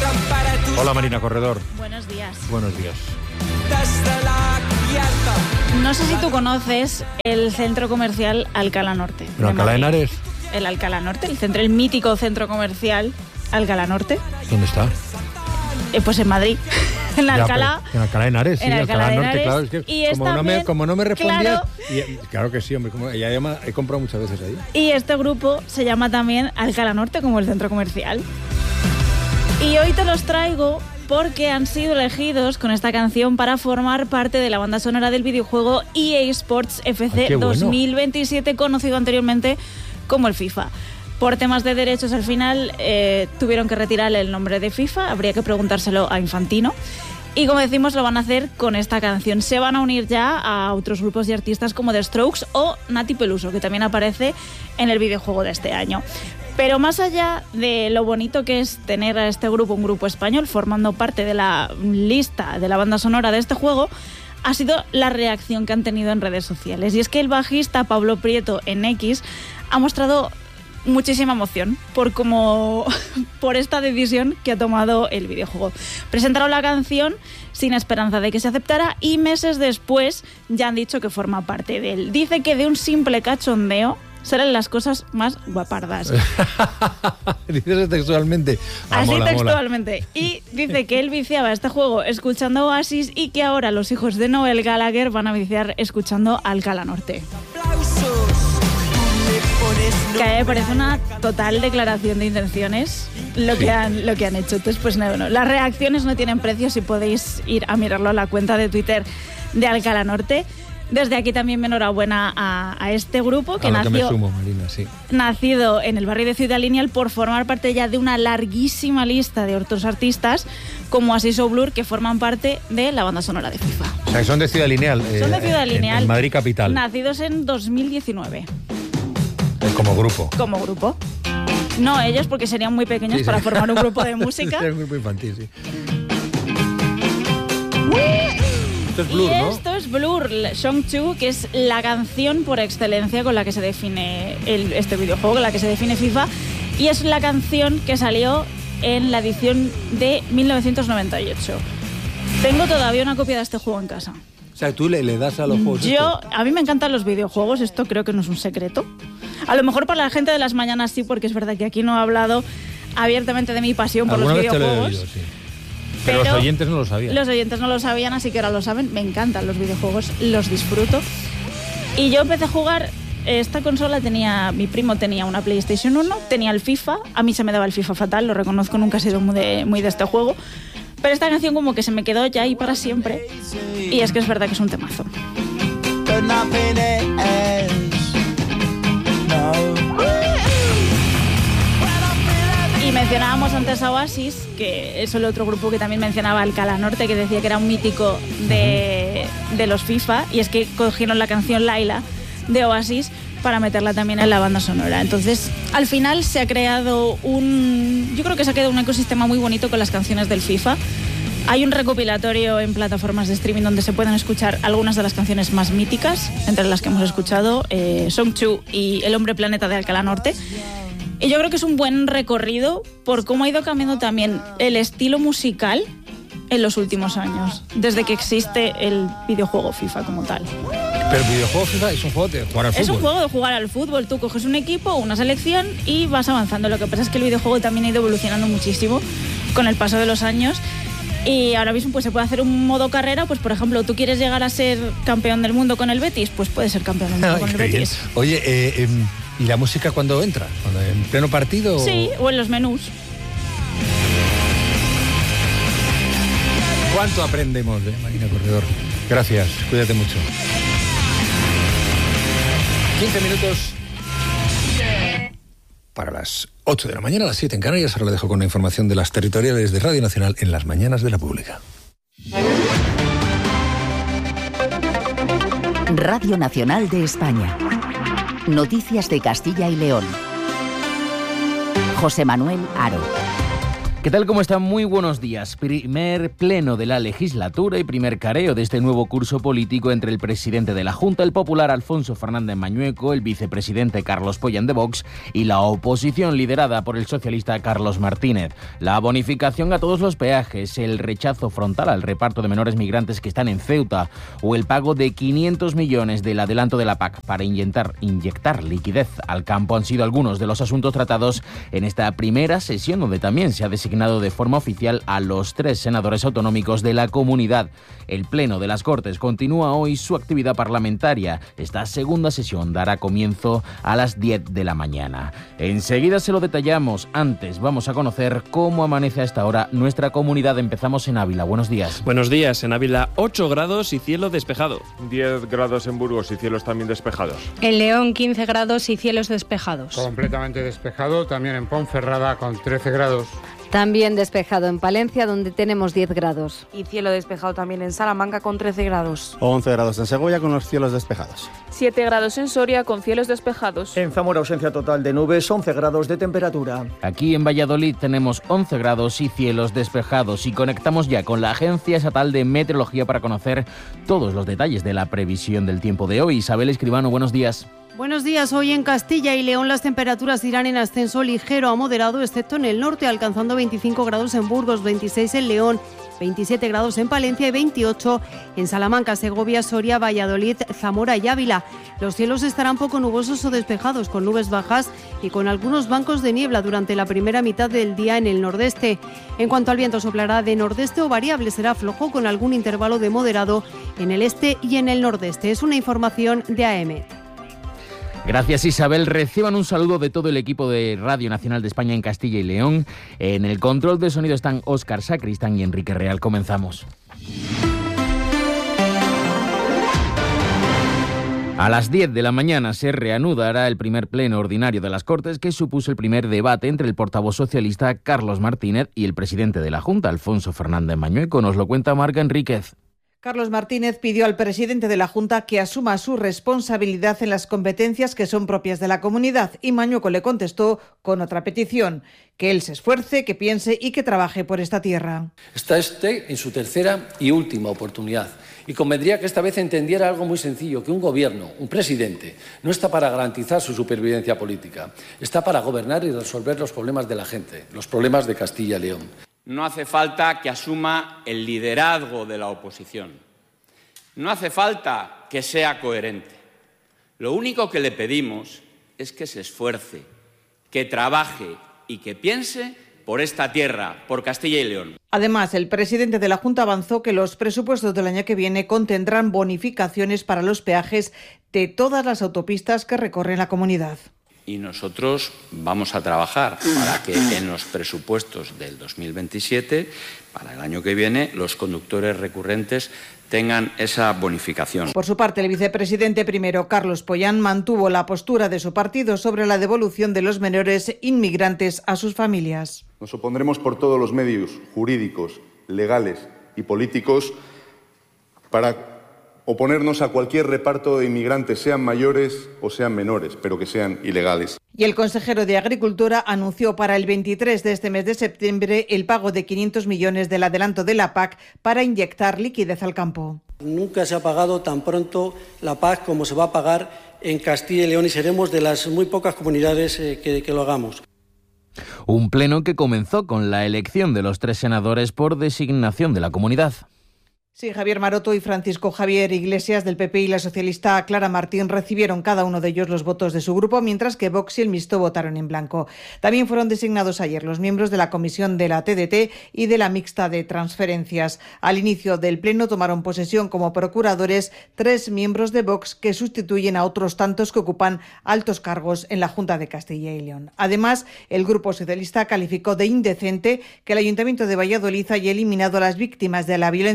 Hola Marina Corredor. Buenos días. Buenos días. No sé si tú conoces el centro comercial Alcalá Norte. ¿En Alcalá de Henares? El Alcalá Norte, el mítico centro comercial Alcalá Norte. ¿Dónde está? Pues en Madrid. En Alcalá. En Alcalá de Henares, sí, en Alcalá de Norte, Henares, claro. Es que y como no me respondías. Claro, Claro que sí, hombre. Ella llama, he comprado muchas veces ahí. y este grupo se llama también Alcalá Norte, como el centro comercial. Y hoy te los traigo porque han sido elegidos con esta canción para formar parte de la banda sonora del videojuego EA Sports FC 2027, conocido anteriormente como el FIFA. Por temas de derechos, al final tuvieron que retirar el nombre de FIFA, habría que preguntárselo a Infantino. Y como decimos, lo van a hacer con esta canción. Se van a unir ya a otros grupos y artistas como The Strokes o Nati Peluso, que también aparece en el videojuego de este año. Pero más allá de lo bonito que es tener a este grupo, un grupo español, formando parte de la lista de la banda sonora de este juego, ha sido la reacción que han tenido en redes sociales. Y es que el bajista Pablo Prieto en X ha mostrado muchísima emoción por esta decisión que ha tomado el videojuego. Presentaron la canción sin esperanza de que se aceptara y meses después ya han dicho que forma parte de él. Dice que de un simple cachondeo salen las cosas más guapardas. Dices textualmente. Así mola, textualmente. Mola. Y dice que él viciaba este juego escuchando Oasis y que ahora los hijos de Noel Gallagher van a viciar escuchando Alcalá Norte. Que a mí me parece una total declaración de intenciones lo que han hecho. Entonces, pues no, las reacciones no tienen precio, si podéis ir a mirarlo a la cuenta de Twitter de Alcalá Norte. Desde aquí también mi enhorabuena a este grupo que nacido en el barrio de Ciudad Lineal por formar parte ya de una larguísima lista de otros artistas como Oasis o Blur que forman parte de la banda sonora de FIFA. O sea, son de Ciudad Lineal. Son de Ciudad Lineal. En Madrid capital. Nacidos en 2019. Como grupo. Como grupo. No ellos, porque serían muy pequeños para formar un grupo de música. Sería un grupo infantil, sí. Esto es Blur, y ¿no? Esto es Blur, Song 2, que es la canción por excelencia con la que se define este videojuego, con la que se define FIFA. Y es la canción que salió en la edición de 1998. Tengo todavía una copia de este juego en casa. O sea, tú le das a los juegos. A mí me encantan los videojuegos, esto creo que no es un secreto. A lo mejor para la gente de las mañanas sí, porque es verdad que aquí no he hablado abiertamente de mi pasión por los videojuegos. Te lo he oído, sí. Pero los oyentes no lo sabían. Los oyentes no lo sabían, así que ahora lo saben. Me encantan los videojuegos, los disfruto. Y yo empecé a jugar, esta consola mi primo tenía una PlayStation 1, tenía el FIFA, a mí se me daba el FIFA fatal, lo reconozco, nunca he sido muy de este juego. Pero esta canción como que se me quedó ya ahí para siempre. Y es que es verdad que es un temazo. Y mencionábamos antes a Oasis, que es el otro grupo que también mencionaba Alcalá Norte, que decía que era un mítico de los FIFA, y es que cogieron la canción Laila de Oasis para meterla también en la banda sonora. Entonces, al final se ha creado yo creo que se ha creado un ecosistema muy bonito con las canciones del FIFA. Hay un recopilatorio en plataformas de streaming donde se pueden escuchar algunas de las canciones más míticas, entre las que hemos escuchado Song 2 y El Hombre Planeta de Alcalá Norte. Y yo creo que es un buen recorrido por cómo ha ido cambiando también el estilo musical en los últimos años, desde que existe el videojuego FIFA como tal. Pero el videojuego FIFA es un juego de jugar al fútbol. Es un juego de jugar al fútbol. Tú coges un equipo, una selección y vas avanzando. Lo que pasa es que el videojuego también ha ido evolucionando muchísimo con el paso de los años. Y ahora mismo pues se puede hacer un modo carrera, pues por ejemplo, tú quieres llegar a ser campeón del mundo con el Betis, pues puedes ser campeón del mundo con el Betis. Oye, ¿y la música cuándo entra? ¿En pleno partido? Sí, o en los menús. ¿Cuánto aprendemos de Marina Corredor? Gracias, cuídate mucho. 15 minutos para las 8 de la mañana, a las 7 en Canarias. Ahora le dejo con la información de las territoriales de Radio Nacional en las mañanas de la Pública. Radio Nacional de España. Noticias de Castilla y León. José Manuel Haro. ¿Qué tal? ¿Cómo están? Muy buenos días. Primer pleno de la legislatura y primer careo de este nuevo curso político entre el presidente de la Junta, el popular Alfonso Fernández Mañueco, el vicepresidente Carlos Pollán de Vox y la oposición liderada por el socialista Carlos Martínez. La bonificación a todos los peajes, el rechazo frontal al reparto de menores migrantes que están en Ceuta o el pago de 500 millones del adelanto de la PAC para inyectar liquidez al campo han sido algunos de los asuntos tratados en esta primera sesión, donde también se ha designado de forma oficial a los 3 senadores autonómicos de la comunidad. El Pleno de las Cortes continúa hoy su actividad parlamentaria. Esta segunda sesión dará comienzo a las 10 de la mañana. Enseguida se lo detallamos. Antes vamos a conocer cómo amanece a esta hora nuestra comunidad. Empezamos en Ávila. Buenos días. Buenos días. En Ávila, 8 grados y cielo despejado. 10 grados en Burgos y cielos también despejados. En León, 15 grados y cielos despejados. Completamente despejado, también en Ponferrada con 13 grados. También despejado en Palencia, donde tenemos 10 grados. Y cielo despejado también en Salamanca con 13 grados. 11 grados en Segovia con los cielos despejados. 7 grados en Soria con cielos despejados. En Zamora, ausencia total de nubes, 11 grados de temperatura. Aquí en Valladolid tenemos 11 grados y cielos despejados y conectamos ya con la Agencia Estatal de Meteorología para conocer todos los detalles de la previsión del tiempo de hoy. Isabel Escribano, buenos días. Buenos días. Hoy en Castilla y León las temperaturas irán en ascenso ligero a moderado, excepto en el norte, alcanzando 25 grados en Burgos, 26 en León, 27 grados en Palencia y 28 en Salamanca, Segovia, Soria, Valladolid, Zamora y Ávila. Los cielos estarán poco nubosos o despejados, con nubes bajas y con algunos bancos de niebla durante la primera mitad del día en el nordeste. En cuanto al viento, soplará de nordeste o variable, será flojo con algún intervalo de moderado en el este y en el nordeste. Es una información de AEMET. Gracias, Isabel. Reciban un saludo de todo el equipo de Radio Nacional de España en Castilla y León. En el control de sonido están Óscar Sacristán y Enrique Real. Comenzamos. A las 10 de la mañana se reanudará el primer pleno ordinario de las Cortes, que supuso el primer debate entre el portavoz socialista Carlos Martínez y el presidente de la Junta, Alfonso Fernández Mañueco. Nos lo cuenta Marga Enríquez. Carlos Martínez pidió al presidente de la Junta que asuma su responsabilidad en las competencias que son propias de la comunidad y Mañueco le contestó con otra petición, que él se esfuerce, que piense y que trabaje por esta tierra. Está usted en su tercera y última oportunidad y convendría que esta vez entendiera algo muy sencillo, que un gobierno, un presidente, no está para garantizar su supervivencia política, está para gobernar y resolver los problemas de la gente, los problemas de Castilla y León. No hace falta que asuma el liderazgo de la oposición. No hace falta que sea coherente. Lo único que le pedimos es que se esfuerce, que trabaje y que piense por esta tierra, por Castilla y León. Además, el presidente de la Junta avanzó que los presupuestos del año que viene contendrán bonificaciones para los peajes de todas las autopistas que recorren la comunidad. Y nosotros vamos a trabajar para que en los presupuestos del 2027, para el año que viene, los conductores recurrentes tengan esa bonificación. Por su parte, el vicepresidente primero, Carlos Pollán, mantuvo la postura de su partido sobre la devolución de los menores inmigrantes a sus familias. Nos opondremos por todos los medios jurídicos, legales y políticos para oponernos a cualquier reparto de inmigrantes, sean mayores o sean menores, pero que sean ilegales. Y el consejero de Agricultura anunció para el 23 de este mes de septiembre el pago de 500 millones del adelanto de la PAC para inyectar liquidez al campo. Nunca se ha pagado tan pronto la PAC como se va a pagar en Castilla y León y seremos de las muy pocas comunidades que lo hagamos. Un pleno que comenzó con la elección de los 3 senadores por designación de la comunidad. Sí, Javier Maroto y Francisco Javier Iglesias del PP y la socialista Clara Martín recibieron cada uno de ellos los votos de su grupo, mientras que Vox y el Mixto votaron en blanco. También fueron designados ayer los miembros de la comisión de la TDT y de la mixta de transferencias. Al inicio del pleno tomaron posesión como procuradores 3 miembros de Vox que sustituyen a otros tantos que ocupan altos cargos en la Junta de Castilla y León. Además, el grupo socialista calificó de indecente que el Ayuntamiento de Valladolid haya eliminado a las víctimas de la violencia de género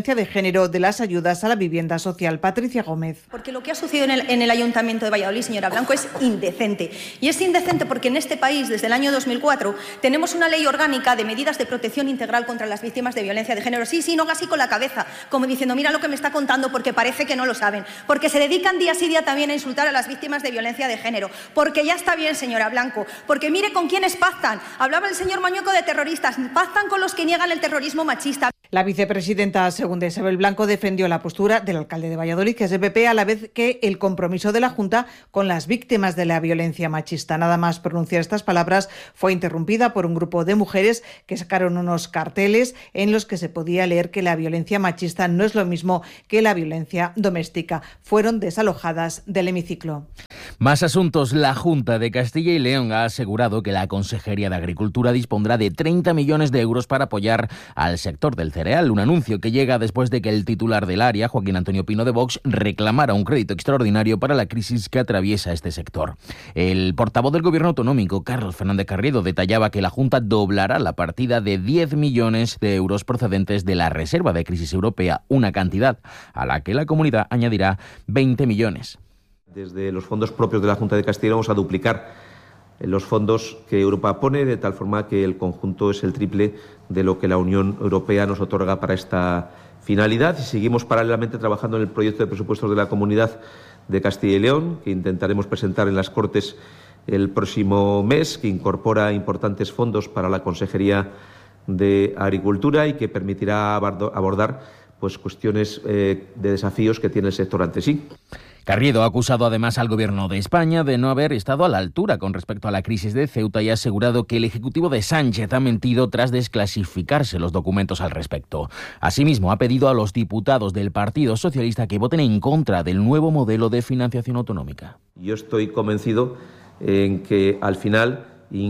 género de las ayudas a la vivienda social. Patricia Gómez. Porque lo que ha sucedido en el Ayuntamiento de Valladolid, señora Blanco, es indecente. Y es indecente porque en este país, desde el año 2004, tenemos una ley orgánica de medidas de protección integral contra las víctimas de violencia de género. Sí, no haga así con la cabeza, como diciendo, mira lo que me está contando, porque parece que no lo saben. Porque se dedican día sí día también a insultar a las víctimas de violencia de género. Porque ya está bien, señora Blanco. Porque mire con quiénes pactan. Hablaba el señor Mañueco de terroristas. Pactan con los que niegan el terrorismo machista. La vicepresidenta segunda Isabel Blanco defendió la postura del alcalde de Valladolid, que es de PP, a la vez que el compromiso de la Junta con las víctimas de la violencia machista. Nada más pronunciar estas palabras fue interrumpida por un grupo de mujeres que sacaron unos carteles en los que se podía leer que la violencia machista no es lo mismo que la violencia doméstica. Fueron desalojadas del hemiciclo. Más asuntos. La Junta de Castilla y León ha asegurado que la Consejería de Agricultura dispondrá de 30 millones de euros para apoyar al sector del cereal, un anuncio que llega después de que el titular del área, Joaquín Antonio Pino de Vox, reclamara un crédito extraordinario para la crisis que atraviesa este sector. El portavoz del Gobierno autonómico, Carlos Fernández Carriedo, detallaba que la Junta doblará la partida de 10 millones de euros procedentes de la Reserva de Crisis Europea, una cantidad a la que la comunidad añadirá 20 millones. Desde los fondos propios de la Junta de Castilla vamos a duplicar los fondos que Europa pone, de tal forma que el conjunto es el triple de lo que la Unión Europea nos otorga para esta finalidad. Y seguimos paralelamente trabajando en el proyecto de presupuestos de la Comunidad de Castilla y León, que intentaremos presentar en las Cortes el próximo mes, que incorpora importantes fondos para la Consejería de Agricultura y que permitirá abordar cuestiones de desafíos que tiene el sector ante sí. Carriedo ha acusado además al Gobierno de España de no haber estado a la altura con respecto a la crisis de Ceuta y ha asegurado que el Ejecutivo de Sánchez ha mentido tras desclasificarse los documentos al respecto. Asimismo, ha pedido a los diputados del Partido Socialista que voten en contra del nuevo modelo de financiación autonómica. Yo estoy convencido en que al final,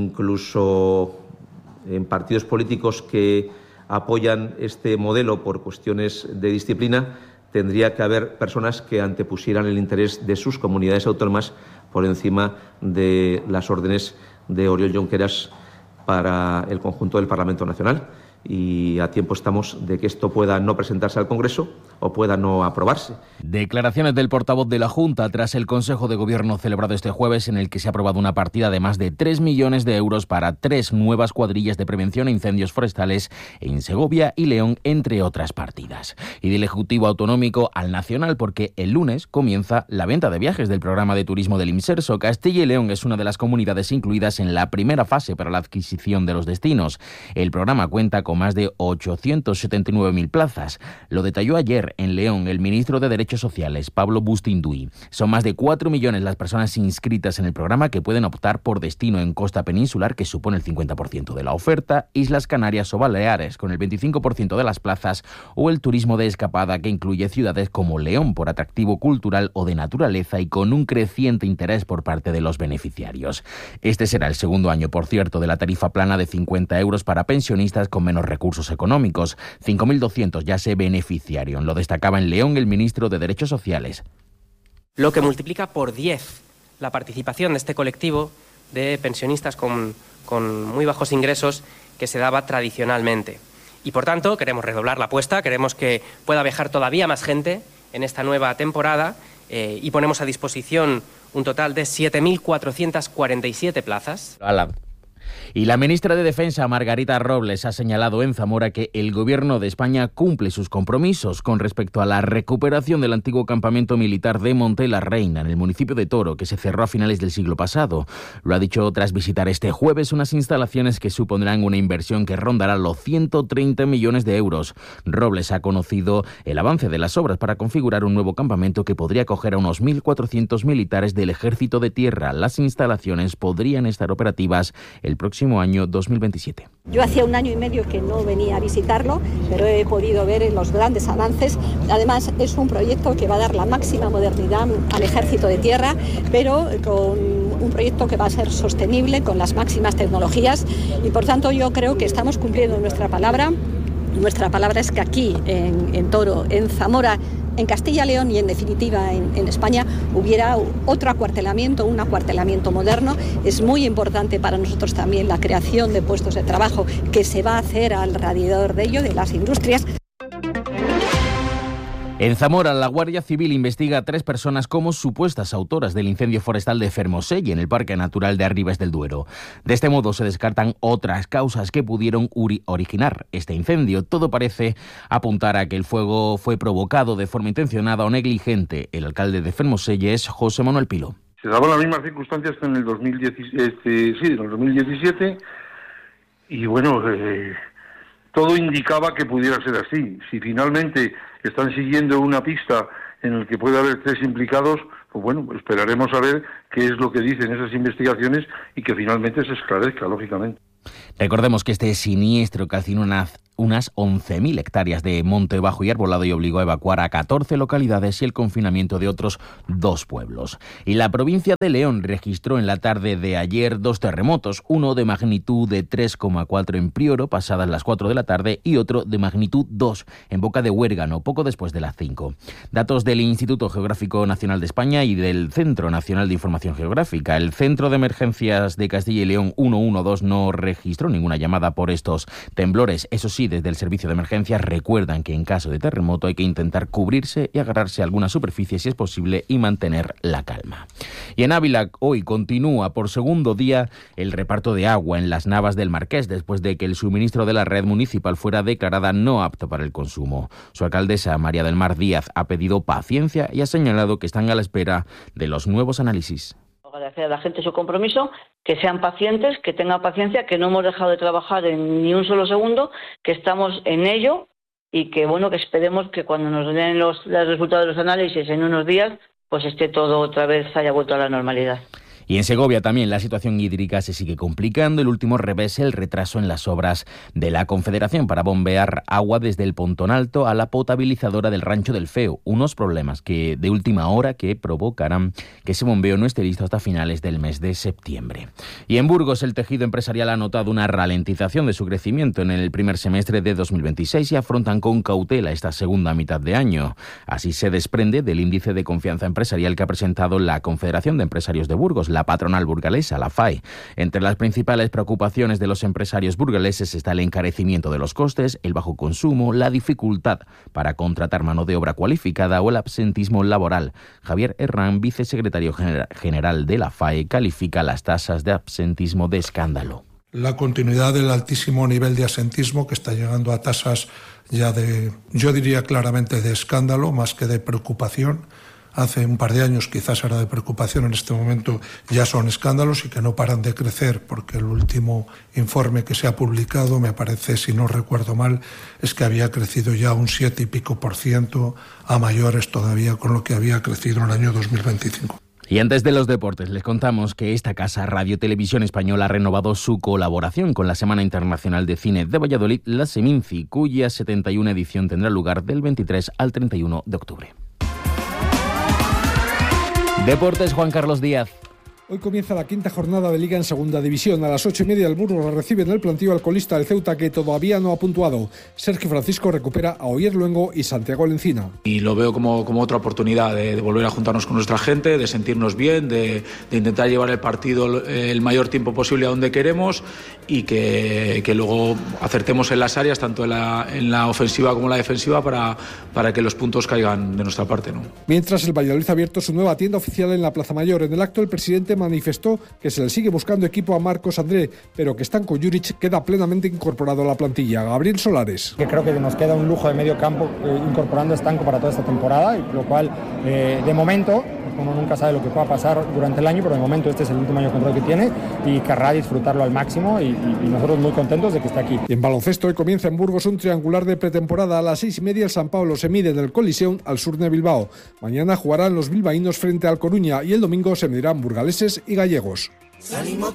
incluso en partidos políticos que apoyan este modelo por cuestiones de disciplina, tendría que haber personas que antepusieran el interés de sus comunidades autónomas por encima de las órdenes de Oriol Junqueras para el conjunto del Parlamento Nacional. Y a tiempo estamos de que esto pueda no presentarse al Congreso o pueda no aprobarse. Declaraciones del portavoz de la Junta tras el Consejo de Gobierno celebrado este jueves, en el que se ha aprobado una partida de más de 3 millones de euros para 3 nuevas cuadrillas de prevención a incendios forestales en Segovia y León, entre otras partidas. Y del Ejecutivo Autonómico al Nacional, porque el lunes comienza la venta de viajes del programa de turismo del Imserso. Castilla y León es una de las comunidades incluidas en la primera fase para la adquisición de los destinos. El programa cuenta con más de 879.000 plazas. Lo detalló ayer en León el ministro de Derechos Sociales, Pablo Bustinduy. Son más de 4 millones las personas inscritas en el programa que pueden optar por destino en costa peninsular, que supone el 50% de la oferta, Islas Canarias o Baleares, con el 25% de las plazas, o el turismo de escapada, que incluye ciudades como León por atractivo cultural o de naturaleza y con un creciente interés por parte de los beneficiarios. Este será el segundo año, por cierto, de la tarifa plana de 50 euros para pensionistas con menos recursos económicos. 5.200 ya se beneficiaron. Lo destacaba en León el ministro de Derechos Sociales. Lo que multiplica por 10 la participación de este colectivo de pensionistas con muy bajos ingresos que se daba tradicionalmente. Y por tanto queremos redoblar la apuesta, queremos que pueda viajar todavía más gente en esta nueva temporada y ponemos a disposición un total de 7.447 plazas. Y la ministra de Defensa, Margarita Robles, ha señalado en Zamora que el Gobierno de España cumple sus compromisos con respecto a la recuperación del antiguo campamento militar de Monte la Reina, en el municipio de Toro, que se cerró a finales del siglo pasado. Lo ha dicho tras visitar este jueves unas instalaciones que supondrán una inversión que rondará los 130 millones de euros. Robles ha conocido el avance de las obras para configurar un nuevo campamento que podría acoger a unos 1.400 militares del Ejército de Tierra. Las instalaciones podrían estar operativas el próximo año 2027. Yo hacía 1 año y medio que no venía a visitarlo, pero he podido ver los grandes avances. Además, es un proyecto que va a dar la máxima modernidad al Ejército de Tierra, pero con un proyecto que va a ser sostenible, con las máximas tecnologías, y por tanto yo creo que estamos cumpliendo nuestra palabra. Nuestra palabra es que aquí, en Toro, en Zamora, en Castilla y León y en definitiva en España hubiera otro acuartelamiento, un acuartelamiento moderno. Es muy importante para nosotros también la creación de puestos de trabajo que se va a hacer alrededor de ello, de las industrias. En Zamora, la Guardia Civil investiga a 3 personas como supuestas autoras del incendio forestal de Fermoselle en el Parque Natural de Arribes del Duero. De este modo se descartan otras causas que pudieron originar este incendio. Todo parece apuntar a que el fuego fue provocado de forma intencionada o negligente. El alcalde de Fermoselle es José Manuel Pilo. Se daban las mismas circunstancias que en el 2017 y bueno, todo indicaba que pudiera ser así. Si finalmente están siguiendo una pista en la que puede haber 3 implicados, pues bueno, esperaremos a ver qué es lo que dicen esas investigaciones y que finalmente se esclarezca, lógicamente. Recordemos que este siniestro calcinó unas 11.000 hectáreas de monte bajo y arbolado y obligó a evacuar a 14 localidades y el confinamiento de otros 2 pueblos. Y la provincia de León registró en la tarde de ayer 2 terremotos, uno de magnitud de 3,4 en Prioro, pasadas las 4 de la tarde, y otro de magnitud 2 en Boca de Huérgano, poco después de las 5. Datos del Instituto Geográfico Nacional de España y del Centro Nacional de Información Geográfica. El Centro de Emergencias de Castilla y León 112 no registró ninguna llamada por estos temblores. Eso sí, desde el Servicio de Emergencias recuerdan que en caso de terremoto hay que intentar cubrirse y agarrarse a alguna superficie si es posible y mantener la calma. Y en Ávila hoy continúa por segundo día el reparto de agua en las Navas del Marqués después de que el suministro de la red municipal fuera declarada no apto para el consumo. Su alcaldesa, María del Mar Díaz, ha pedido paciencia y ha señalado que están a la espera de los nuevos análisis. Agradecer a la gente su compromiso, que sean pacientes, que tengan paciencia, que no hemos dejado de trabajar en ni un solo segundo, que estamos en ello y que bueno, que esperemos que cuando nos den los resultados de los análisis en unos días, pues esté todo otra vez, haya vuelto a la normalidad. Y en Segovia también la situación hídrica se sigue complicando. El último revés, el retraso en las obras de la Confederación para bombear agua desde el Pontón Alto a la potabilizadora del Rancho del Feo. Unos problemas que de última hora que provocarán que ese bombeo no esté listo hasta finales del mes de septiembre. Y en Burgos el tejido empresarial ha notado una ralentización de su crecimiento en el primer semestre de 2026 y afrontan con cautela esta segunda mitad de año. Así se desprende del índice de confianza empresarial que ha presentado la Confederación de Empresarios de Burgos, la patronal burgalesa, la FAE. Entre las principales preocupaciones de los empresarios burgaleses está el encarecimiento de los costes, el bajo consumo, la dificultad para contratar mano de obra cualificada o el absentismo laboral. Javier Herrán, vicesecretario general de la FAE, califica las tasas de absentismo de escándalo. La continuidad del altísimo nivel de absentismo que está llegando a tasas ya yo diría claramente de escándalo más que de preocupación. Hace un par de años quizás era de preocupación, en este momento ya son escándalos y que no paran de crecer, porque el último informe que se ha publicado, me parece, si no recuerdo mal, es que había crecido ya un 7 y pico %, a mayores todavía con lo que había crecido en el año 2025. Y antes de los deportes, les contamos que esta casa Radio Televisión Española ha renovado su colaboración con la Semana Internacional de Cine de Valladolid, la Seminci, cuya 71 edición tendrá lugar del 23 al 31 de octubre. Deportes, Juan Carlos Díaz. Hoy comienza la 5ª jornada de Liga en Segunda División. A las 8:30 el Burgos recibe en el plantío al colista del Ceuta, que todavía no ha puntuado. Sergio Francisco recupera a Oyer Luengo y Santiago Lencina. Y lo veo como otra oportunidad de volver a juntarnos con nuestra gente, de sentirnos bien, de intentar llevar el partido el mayor tiempo posible a donde queremos y que luego acertemos en las áreas, tanto en la ofensiva como en la defensiva, para que los puntos caigan de nuestra parte, ¿no? Mientras, el Valladolid ha abierto su nueva tienda oficial en la Plaza Mayor. En el acto, el presidente manifestó que se le sigue buscando equipo a Marcos André, pero que Stanko Juric queda plenamente incorporado a la plantilla. Gabriel Solares. Que creo que nos queda un lujo de medio campo incorporando a Stanko para toda esta temporada, lo cual de momento, uno nunca sabe lo que pueda pasar durante el año, pero de momento este es el último año de contrato que tiene y querrá disfrutarlo al máximo y nosotros muy contentos de que esté aquí. Y en baloncesto, hoy comienza en Burgos un triangular de pretemporada. A las 6:30 el San Pablo se mide en el Coliseum al sur de Bilbao. Mañana jugarán los bilbaínos frente al Coruña y el domingo se medirán burgaleses y gallegos. Salimos